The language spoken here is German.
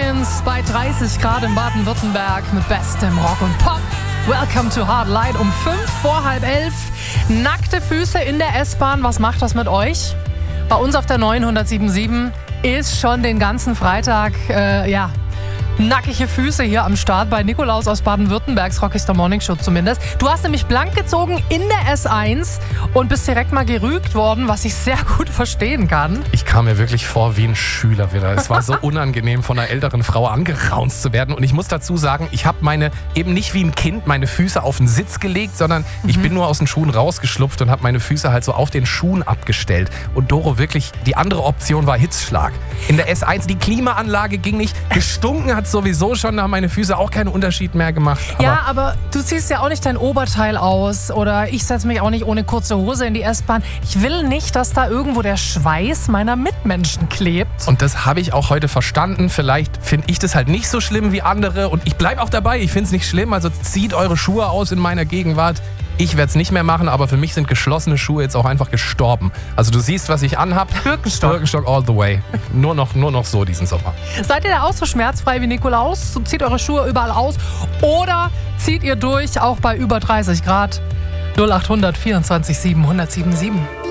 Scorpions bei 30 Grad in Baden-Württemberg mit bestem Rock und Pop. Welcome to Hard Light um 11:05. Nackte Füße in der S-Bahn, was macht das mit euch? Bei uns auf der 907.7 ist schon den ganzen Freitag, nackige Füße hier am Start bei Nikolaus aus Baden-Württembergs Rockystar Morning Show zumindest. Du hast nämlich blank gezogen in der S1 und bist direkt mal gerügt worden, was ich sehr gut verstehen kann. Ich kam mir wirklich vor wie ein Schüler wieder. Es war so unangenehm, von einer älteren Frau angeraunzt zu werden. Und ich muss dazu sagen, ich habe eben nicht wie ein Kind meine Füße auf den Sitz gelegt, sondern ich bin nur aus den Schuhen rausgeschlupft und habe meine Füße halt so auf den Schuhen abgestellt. Und Doro, wirklich, die andere Option war Hitzschlag. In der S1, die Klimaanlage ging nicht, gestunken hat sowieso schon, da haben meine Füße auch keinen Unterschied mehr gemacht. Aber du ziehst ja auch nicht dein Oberteil aus oder ich setze mich auch nicht ohne kurze Hose in die S-Bahn. Ich will nicht, dass da irgendwo der Schweiß meiner Mitmenschen klebt. Und das habe ich auch heute verstanden. Vielleicht finde ich das halt nicht so schlimm wie andere und ich bleibe auch dabei. Ich finde es nicht schlimm, also zieht eure Schuhe aus in meiner Gegenwart. Ich werde es nicht mehr machen, aber für mich sind geschlossene Schuhe jetzt auch einfach gestorben. Also du siehst, was ich anhab. Birkenstock all the way. Nur noch so diesen Sommer. Seid ihr da auch so schmerzfrei wie Nikolaus? Zieht eure Schuhe überall aus oder zieht ihr durch, auch bei über 30 Grad? 0800 24 7 1077.